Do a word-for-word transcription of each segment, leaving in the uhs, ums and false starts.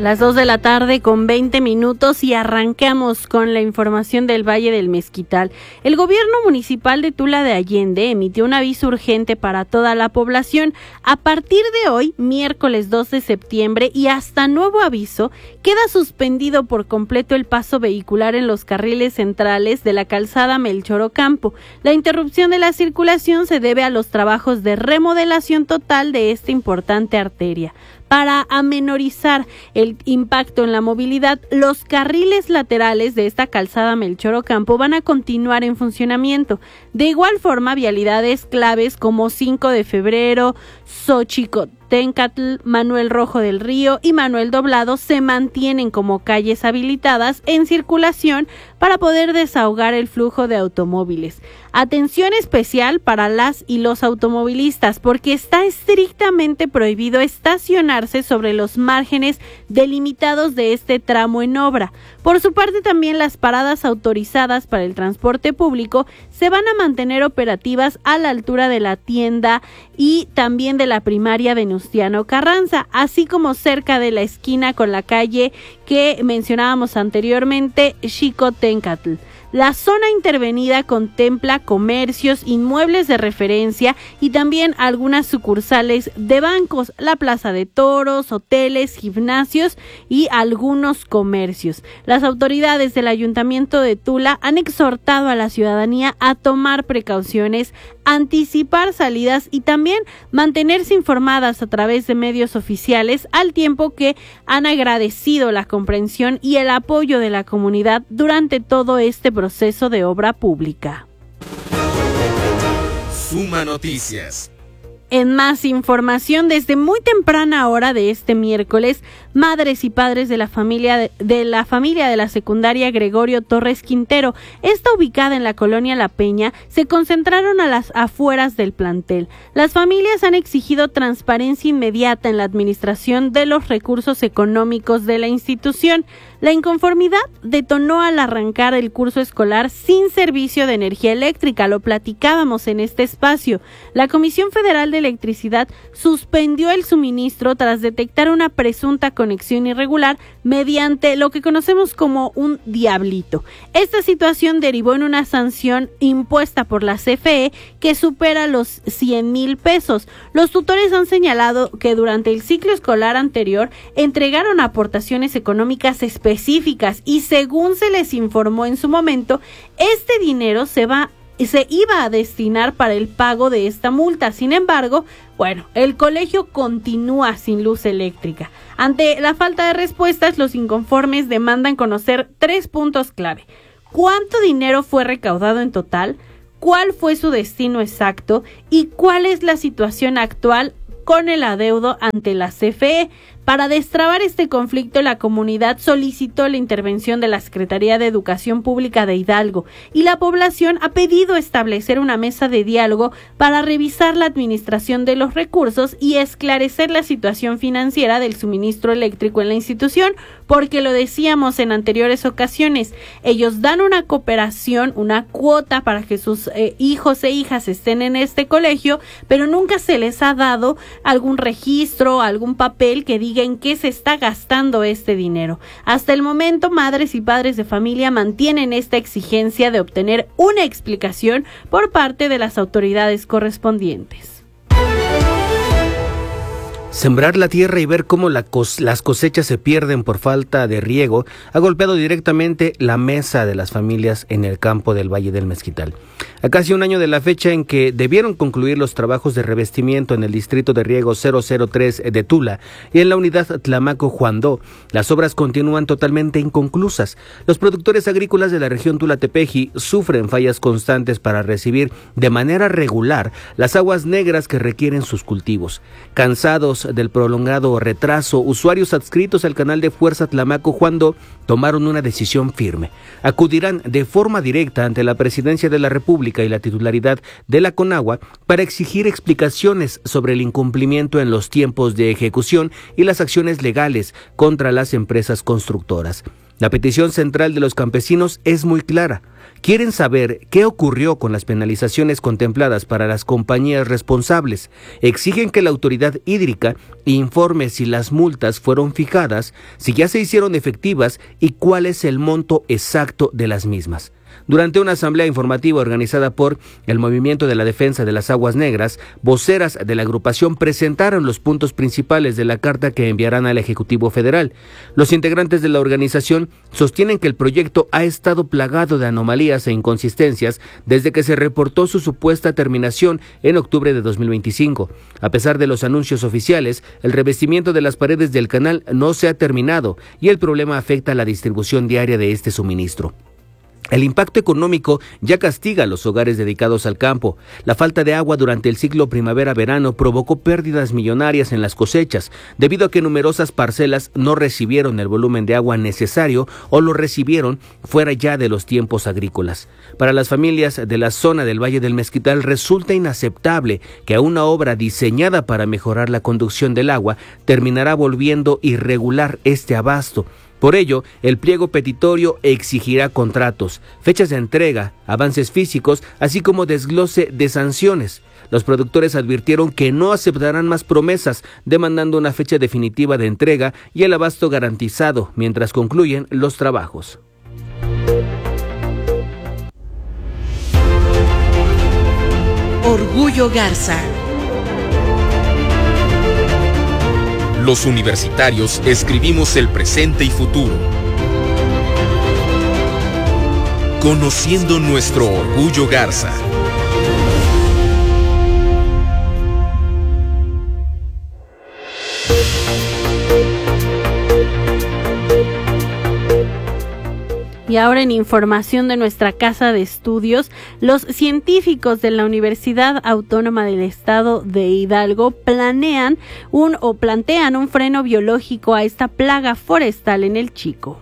Las dos de la tarde con veinte minutos y arrancamos con la información del Valle del Mezquital. El gobierno municipal de Tula de Allende emitió un aviso urgente para toda la población. A partir de hoy, miércoles dos de septiembre y hasta nuevo aviso, queda suspendido por completo el paso vehicular en los carriles centrales de la calzada Melchor Ocampo. La interrupción de la circulación se debe a los trabajos de remodelación total de esta importante arteria. Para amenorizar el impacto en la movilidad, los carriles laterales de esta calzada Melchor Ocampo van a continuar en funcionamiento. De igual forma, vialidades claves como cinco de febrero, Xochicotencatl, Manuel Rojo del Río y Manuel Doblado se mantienen como calles habilitadas en circulación para poder desahogar el flujo de automóviles. Atención especial para las y los automovilistas, porque está estrictamente prohibido estacionarse sobre los márgenes delimitados de este tramo en obra. Por su parte, también las paradas autorizadas para el transporte público se van a mantener operativas a la altura de la tienda y también de la primaria Venustiano Carranza, así como cerca de la esquina con la calle que mencionábamos anteriormente, Xicotencatl. La zona intervenida contempla comercios, inmuebles de referencia y también algunas sucursales de bancos, la plaza de toros, hoteles, gimnasios y algunos comercios. Las autoridades del Ayuntamiento de Tula han exhortado a la ciudadanía a tomar precauciones, anticipar salidas y también mantenerse informadas a través de medios oficiales, al tiempo que han agradecido la comprensión y el apoyo de la comunidad durante todo este proceso. proceso de obra pública. Suma Noticias. En más información, desde muy temprana hora de este miércoles, madres y padres de la familia de, de la familia de la secundaria Gregorio Torres Quintero, esta ubicada en la colonia La Peña, se concentraron a las afueras del plantel. Las familias han exigido transparencia inmediata en la administración de los recursos económicos de la institución. La inconformidad detonó al arrancar el curso escolar sin servicio de energía eléctrica, lo platicábamos en este espacio. La Comisión Federal de Electricidad suspendió el suministro tras detectar una presunta conexión irregular mediante lo que conocemos como un diablito. Esta situación derivó en una sanción impuesta por la C F E que supera los cien mil pesos. Los tutores han señalado que durante el ciclo escolar anterior entregaron aportaciones económicas específicas específicas y según se les informó en su momento, este dinero se va se iba a destinar para el pago de esta multa. Sin embargo, bueno, el colegio continúa sin luz eléctrica. Ante la falta de respuestas, los inconformes demandan conocer tres puntos clave: ¿cuánto dinero fue recaudado en total? ¿Cuál fue su destino exacto? ¿Y cuál es la situación actual con el adeudo ante la C F E? Para destrabar este conflicto, la comunidad solicitó la intervención de la Secretaría de Educación Pública de Hidalgo y la población ha pedido establecer una mesa de diálogo para revisar la administración de los recursos y esclarecer la situación financiera del suministro eléctrico en la institución, porque lo decíamos en anteriores ocasiones, ellos dan una cooperación, una cuota para que sus eh, hijos e hijas estén en este colegio, pero nunca se les ha dado algún registro, algún papel que diga en qué se está gastando este dinero. Hasta el momento, madres y padres de familia mantienen esta exigencia de obtener una explicación por parte de las autoridades correspondientes. Sembrar la tierra y ver cómo la cos- las cosechas se pierden por falta de riego ha golpeado directamente la mesa de las familias en el campo del Valle del Mezquital. A casi un año de la fecha en que debieron concluir los trabajos de revestimiento en el distrito de riego cero cero tres de Tula y en la unidad Tlamaco-Juandó, las obras continúan totalmente inconclusas. Los productores agrícolas de la región Tula-Tepeji sufren fallas constantes para recibir de manera regular las aguas negras que requieren sus cultivos. Cansados del prolongado retraso, usuarios adscritos al canal de Fuerza Tlamaco-Juandó tomaron una decisión firme. Acudirán de forma directa ante la Presidencia de la República y la titularidad de la CONAGUA para exigir explicaciones sobre el incumplimiento en los tiempos de ejecución y las acciones legales contra las empresas constructoras. La petición central de los campesinos es muy clara. Quieren saber qué ocurrió con las penalizaciones contempladas para las compañías responsables. Exigen que la autoridad hídrica informe si las multas fueron fijadas, si ya se hicieron efectivas y cuál es el monto exacto de las mismas. Durante una asamblea informativa organizada por el Movimiento de la Defensa de las Aguas Negras, voceras de la agrupación presentaron los puntos principales de la carta que enviarán al Ejecutivo Federal. Los integrantes de la organización sostienen que el proyecto ha estado plagado de anomalías e inconsistencias desde que se reportó su supuesta terminación en octubre de dos mil veinticinco. A pesar de los anuncios oficiales, el revestimiento de las paredes del canal no se ha terminado y el problema afecta a la distribución diaria de este suministro. El impacto económico ya castiga a los hogares dedicados al campo. La falta de agua durante el ciclo primavera-verano provocó pérdidas millonarias en las cosechas, debido a que numerosas parcelas no recibieron el volumen de agua necesario o lo recibieron fuera ya de los tiempos agrícolas. Para las familias de la zona del Valle del Mezquital resulta inaceptable que una obra diseñada para mejorar la conducción del agua terminará volviendo irregular este abasto. Por ello, el pliego petitorio exigirá contratos, fechas de entrega, avances físicos, así como desglose de sanciones. Los productores advirtieron que no aceptarán más promesas, demandando una fecha definitiva de entrega y el abasto garantizado mientras concluyen los trabajos. Orgullo Garza. Los universitarios escribimos el presente y futuro. Conociendo nuestro Orgullo Garza. Y ahora en información de nuestra casa de estudios, los científicos de la Universidad Autónoma del Estado de Hidalgo planean un o plantean un freno biológico a esta plaga forestal en el Chico.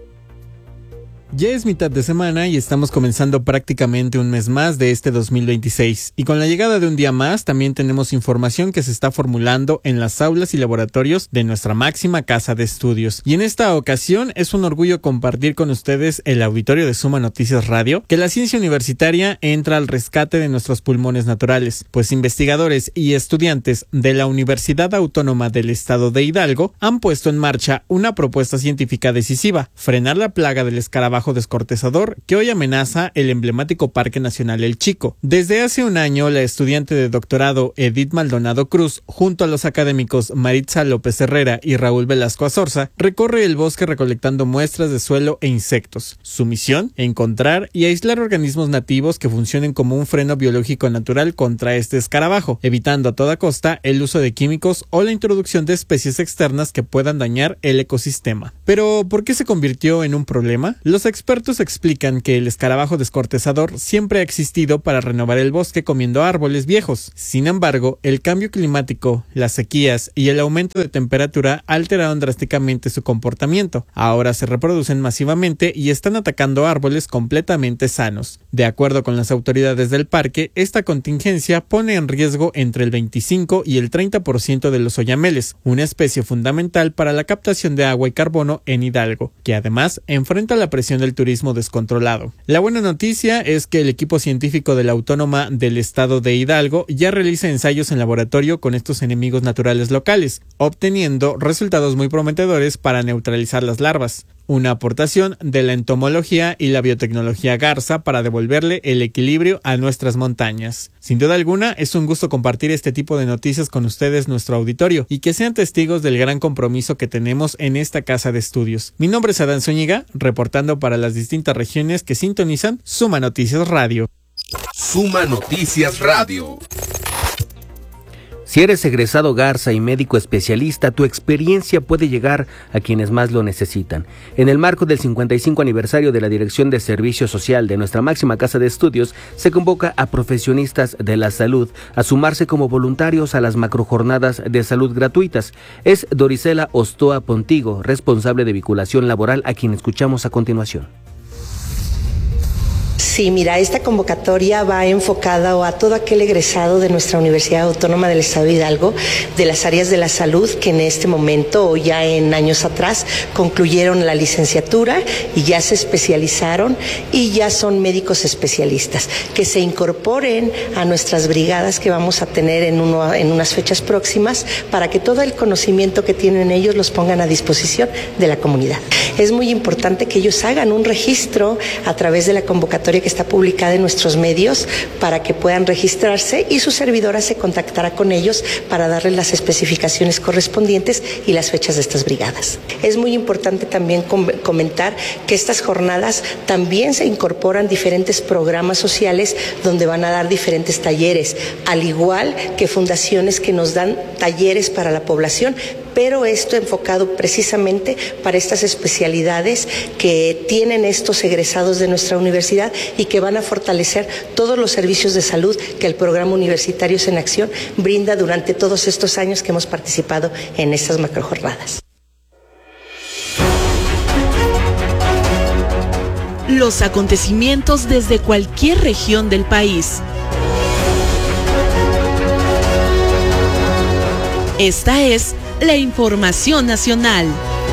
Ya es mitad de semana y estamos comenzando prácticamente un mes más de este dos mil veintiséis. Y con la llegada de un día más, también tenemos información que se está formulando en las aulas y laboratorios de nuestra máxima casa de estudios. Y en esta ocasión es un orgullo compartir con ustedes el auditorio de Suma Noticias Radio que la ciencia universitaria entra al rescate de nuestros pulmones naturales, pues investigadores y estudiantes de la Universidad Autónoma del Estado de Hidalgo han puesto en marcha una propuesta científica decisiva: frenar la plaga del escarabajo descortezador que hoy amenaza el emblemático Parque Nacional El Chico. Desde hace un año, la estudiante de doctorado Edith Maldonado Cruz, junto a los académicos Maritza López Herrera y Raúl Velasco Azorza, recorre el bosque recolectando muestras de suelo e insectos. Su misión: encontrar y aislar organismos nativos que funcionen como un freno biológico natural contra este escarabajo, evitando a toda costa el uso de químicos o la introducción de especies externas que puedan dañar el ecosistema. Pero, ¿por qué se convirtió en un problema? Los expertos explican que el escarabajo descortezador siempre ha existido para renovar el bosque comiendo árboles viejos. Sin embargo, el cambio climático, las sequías y el aumento de temperatura alteraron drásticamente su comportamiento. Ahora se reproducen masivamente y están atacando árboles completamente sanos. De acuerdo con las autoridades del parque, esta contingencia pone en riesgo entre el veinticinco y el treinta por ciento de los oyameles, una especie fundamental para la captación de agua y carbono en Hidalgo, que además enfrenta la presión del turismo descontrolado. La buena noticia es que el equipo científico de la Autónoma del Estado de Hidalgo ya realiza ensayos en laboratorio con estos enemigos naturales locales, obteniendo resultados muy prometedores para neutralizar las larvas. Una aportación de la entomología y la biotecnología Garza para devolverle el equilibrio a nuestras montañas. Sin duda alguna, es un gusto compartir este tipo de noticias con ustedes, nuestro auditorio, y que sean testigos del gran compromiso que tenemos en esta casa de estudios. Mi nombre es Adán Zúñiga, reportando para las distintas regiones que sintonizan Suma Noticias Radio. Suma Noticias Radio. Si eres egresado Garza y médico especialista, tu experiencia puede llegar a quienes más lo necesitan. En el marco del cincuenta y cinco aniversario de la Dirección de Servicio Social de nuestra máxima casa de estudios, se convoca a profesionistas de la salud a sumarse como voluntarios a las macrojornadas de salud gratuitas. Es Dorisela Ostoa Pontigo, responsable de vinculación laboral, a quien escuchamos a continuación. Sí, mira, esta convocatoria va enfocada a todo aquel egresado de nuestra Universidad Autónoma del Estado de Hidalgo, de las áreas de la salud, que en este momento o ya en años atrás concluyeron la licenciatura y ya se especializaron y ya son médicos especialistas, que se incorporen a nuestras brigadas que vamos a tener en, uno, en unas fechas próximas, para que todo el conocimiento que tienen ellos los pongan a disposición de la comunidad. Es muy importante que ellos hagan un registro a través de la convocatoria que está publicada en nuestros medios, para que puedan registrarse, y su servidora se contactará con ellos para darles las especificaciones correspondientes y las fechas de estas brigadas. Es muy importante también com- comentar que estas jornadas también se incorporan diferentes programas sociales donde van a dar diferentes talleres, al igual que fundaciones que nos dan talleres para la población, pero esto enfocado precisamente para estas especialidades que tienen estos egresados de nuestra universidad y que van a fortalecer todos los servicios de salud que el Programa Universitarios en Acción brinda durante todos estos años que hemos participado en estas macrojornadas. Los acontecimientos desde cualquier región del país. Esta es la información nacional.